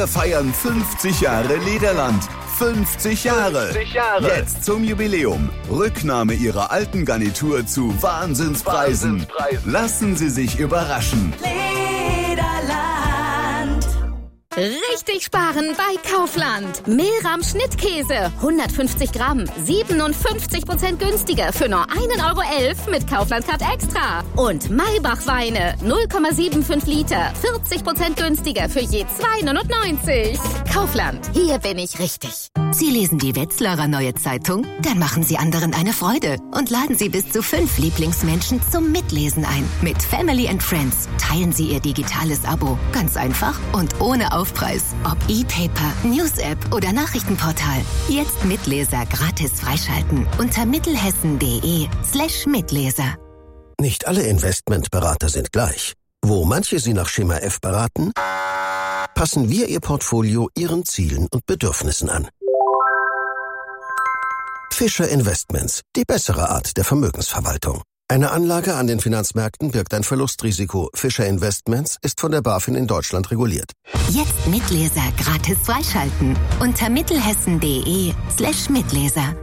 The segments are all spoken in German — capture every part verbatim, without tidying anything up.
Wir feiern fünfzig Jahre Lederland. fünfzig Jahre. fünfzig Jahre. Jetzt zum Jubiläum. Rücknahme Ihrer alten Garnitur zu Wahnsinnspreisen. Wahnsinnspreisen. Lassen Sie sich überraschen. Lederland. Richtig sparen bei Kaufland. Mehlrahm Schnittkäse, hundertfünfzig Gramm, siebenundfünfzig Prozent günstiger für nur ein Euro elf mit Kaufland Card Extra. Und Maybach Weine, null Komma fünfundsiebzig Liter, vierzig Prozent günstiger für je zwei neunundneunzig. Kaufland, hier bin ich richtig. Sie lesen die Wetzlarer Neue Zeitung? Dann machen Sie anderen eine Freude und laden Sie bis zu fünf Lieblingsmenschen zum Mitlesen ein. Mit Family and Friends teilen Sie Ihr digitales Abo. Ganz einfach und ohne Aufpreis. Ob E-Paper, News-App oder Nachrichtenportal. Jetzt Mitleser gratis freischalten unter mittelhessen.de slash Mitleser. Nicht alle Investmentberater sind gleich. Wo manche Sie nach Schema F beraten, passen wir Ihr Portfolio Ihren Zielen und Bedürfnissen an. Fischer Investments, die bessere Art der Vermögensverwaltung. Eine Anlage an den Finanzmärkten birgt ein Verlustrisiko. Fischer Investments ist von der BaFin in Deutschland reguliert. Jetzt Mitleser gratis freischalten unter mittelhessen.de slash Mitleser.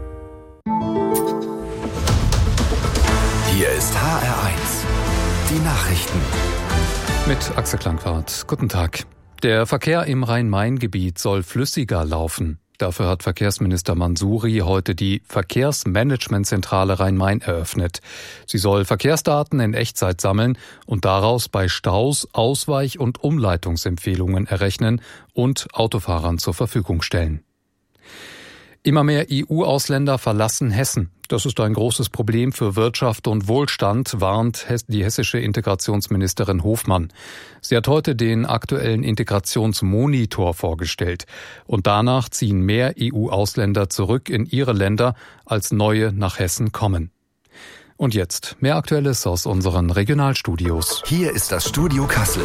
Hier ist H R eins. Die Nachrichten. Mit Axel Klangwart. Guten Tag. Der Verkehr im Rhein-Main-Gebiet soll flüssiger laufen. Dafür hat Verkehrsminister Mansouri heute die Verkehrsmanagementzentrale Rhein-Main eröffnet. Sie soll Verkehrsdaten in Echtzeit sammeln und daraus bei Staus Ausweich- und Umleitungsempfehlungen errechnen und Autofahrern zur Verfügung stellen. Immer mehr E U-Ausländer verlassen Hessen. Das ist ein großes Problem für Wirtschaft und Wohlstand, warnt die hessische Integrationsministerin Hofmann. Sie hat heute den aktuellen Integrationsmonitor vorgestellt. Und danach ziehen mehr E U-Ausländer zurück in ihre Länder, als neue nach Hessen kommen. Und jetzt mehr Aktuelles aus unseren Regionalstudios. Hier ist das Studio Kassel.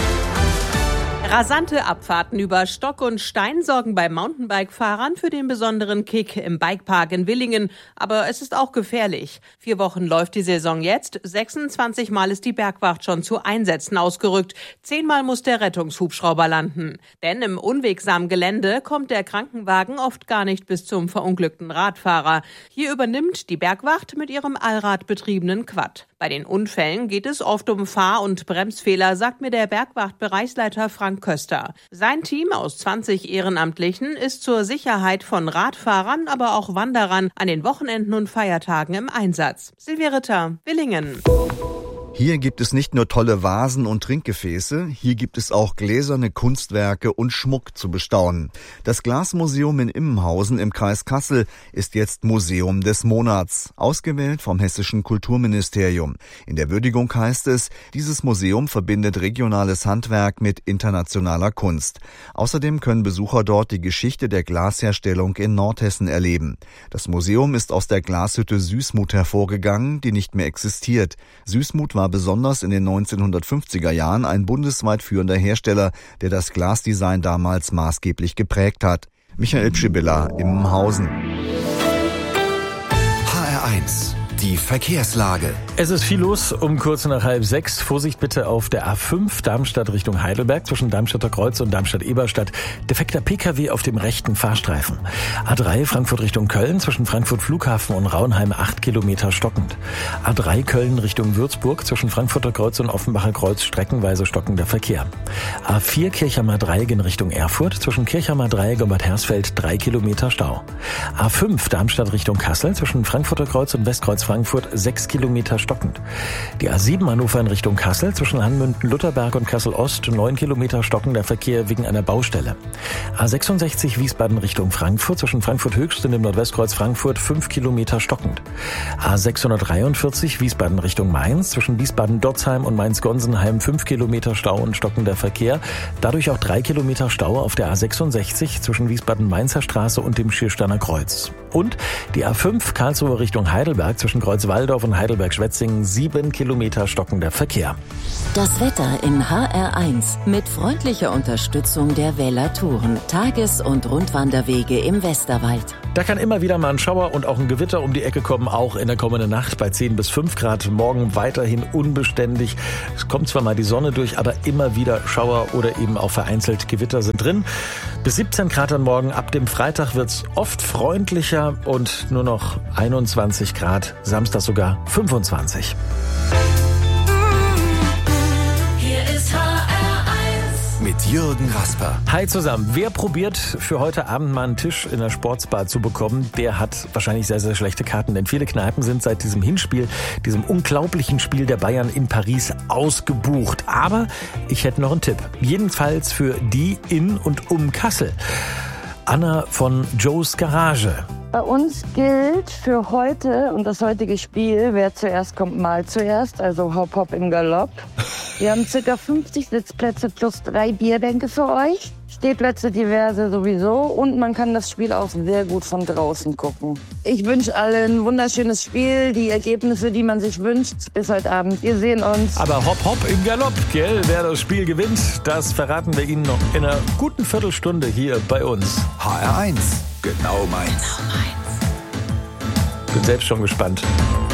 Rasante Abfahrten über Stock und Stein sorgen bei Mountainbike-Fahrern für den besonderen Kick im Bikepark in Willingen. Aber es ist auch gefährlich. Vier Wochen läuft die Saison jetzt. sechsundzwanzig Mal ist die Bergwacht schon zu Einsätzen ausgerückt. Zehnmal muss der Rettungshubschrauber landen. Denn im unwegsamen Gelände kommt der Krankenwagen oft gar nicht bis zum verunglückten Radfahrer. Hier übernimmt die Bergwacht mit ihrem allradbetriebenen Quad. Bei den Unfällen geht es oft um Fahr- und Bremsfehler, sagt mir der Bergwacht-Bereichsleiter Frank Köster. Sein Team aus zwanzig Ehrenamtlichen ist zur Sicherheit von Radfahrern, aber auch Wanderern an den Wochenenden und Feiertagen im Einsatz. Silvia Ritter, Willingen. Hier gibt es nicht nur tolle Vasen und Trinkgefäße, hier gibt es auch gläserne Kunstwerke und Schmuck zu bestaunen. Das Glasmuseum in Immenhausen im Kreis Kassel ist jetzt Museum des Monats, ausgewählt vom Hessischen Kulturministerium. In der Würdigung heißt es, dieses Museum verbindet regionales Handwerk mit internationaler Kunst. Außerdem können Besucher dort die Geschichte der Glasherstellung in Nordhessen erleben. Das Museum ist aus der Glashütte Süßmuth hervorgegangen, die nicht mehr existiert. Süßmuth war besonders in den neunzehnhundertfünfziger Jahren ein bundesweit führender Hersteller, der das Glasdesign damals maßgeblich geprägt hat. Michael Pschibilla, Immenhausen. H R eins. Die Verkehrslage. Es ist viel los um kurz nach halb sechs. Vorsicht bitte auf der A fünf Darmstadt Richtung Heidelberg zwischen Darmstädter Kreuz und Darmstadt-Eberstadt. Defekter P K W auf dem rechten Fahrstreifen. A drei Frankfurt Richtung Köln zwischen Frankfurt Flughafen und Raunheim acht Kilometer stockend. A drei Köln Richtung Würzburg zwischen Frankfurter Kreuz und Offenbacher Kreuz streckenweise stockender Verkehr. A vier Kirchheimer Dreieck in Richtung Erfurt zwischen Kirchheimer Dreieck und Bad Hersfeld drei Kilometer Stau. A fünf Darmstadt Richtung Kassel zwischen Frankfurter Kreuz und Westkreuz Frankfurt sechs Kilometer stockend. Die A sieben Hannover in Richtung Kassel zwischen Hanmünden-Lutherberg und Kassel-Ost neun Kilometer stockender Verkehr wegen einer Baustelle. A sechsundsechzig Wiesbaden Richtung Frankfurt zwischen Frankfurt Höchst und dem Nordwestkreuz Frankfurt fünf Kilometer stockend. A sechshundertdreiundvierzig Wiesbaden Richtung Mainz zwischen Wiesbaden-Dotzheim und Mainz-Gonsenheim fünf Kilometer Stau und stockender Verkehr. Dadurch auch drei Kilometer Stau auf der A sechsundsechzig zwischen Wiesbaden-Mainzer Straße und dem Schiersteiner Kreuz. Und die A fünf Karlsruhe Richtung Heidelberg zwischen Kreuzwaldorf und Heidelberg-Schwetzingen, sieben Kilometer stockender Verkehr. Das Wetter in H R eins mit freundlicher Unterstützung der Weller Touren. Tages- und Rundwanderwege im Westerwald. Da kann immer wieder mal ein Schauer und auch ein Gewitter um die Ecke kommen, auch in der kommenden Nacht bei zehn bis fünf Grad. Morgen weiterhin unbeständig. Es kommt zwar mal die Sonne durch, aber immer wieder Schauer oder eben auch vereinzelt Gewitter sind drin. Bis siebzehn Grad am Morgen. Ab dem Freitag wird's oft freundlicher und nur noch einundzwanzig Grad. Samstag sogar fünfundzwanzig. Mit Jürgen Rasper. Hi zusammen. Wer probiert für heute Abend mal einen Tisch in der Sportsbar zu bekommen, der hat wahrscheinlich sehr, sehr schlechte Karten. Denn viele Kneipen sind seit diesem Hinspiel, diesem unglaublichen Spiel der Bayern in Paris, ausgebucht. Aber ich hätte noch einen Tipp. Jedenfalls für die in und um Kassel. Anna von Joe's Garage. Bei uns gilt für heute und das heutige Spiel, wer zuerst kommt, mal zuerst, also hopp hopp im Galopp. Wir haben ca. fünfzig Sitzplätze plus drei Bierbänke für euch. Stehplätze diverse sowieso und man kann das Spiel auch sehr gut von draußen gucken. Ich wünsche allen ein wunderschönes Spiel, die Ergebnisse, die man sich wünscht, bis heute Abend. Wir sehen uns. Aber hopp hopp im Galopp, gell? Wer das Spiel gewinnt, das verraten wir Ihnen noch in einer guten Viertelstunde hier bei uns. H R eins, genau meins. Genau meins. Bin selbst schon gespannt.